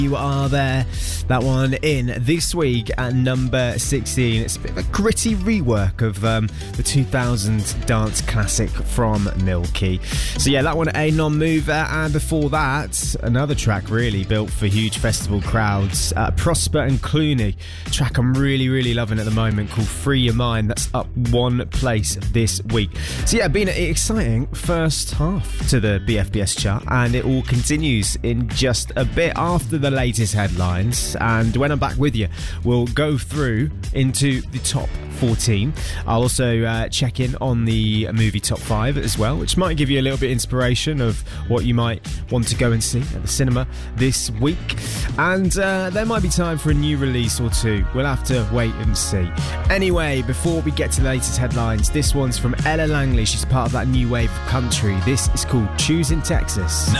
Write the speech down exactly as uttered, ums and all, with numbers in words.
You Are There. That one in this week at number sixteen. It's a bit of a gritty rework of um, the two thousand dance classic from Milky. So yeah, that one a non-mover, and before that, another track really built for huge festival crowds. Uh, Prosper and Clooney, track I'm really, really loving at the moment called Free Your Mind. That's up one place this week. So yeah, been an exciting first half to the B F B S chart, and it all continues in just a bit after the latest headlines. And when I'm back with you, we'll go through into the top fourteen. I'll also uh, check in on the movie top five as well, which might give you a little bit of inspiration of what you might want to go and see at the cinema this week. And uh, there might be time for a new release or two. We'll have to wait and see. Anyway, before we get to the latest headlines, this one's from Ella Langley. She's part of that new wave of country. This is called Choosing Texas.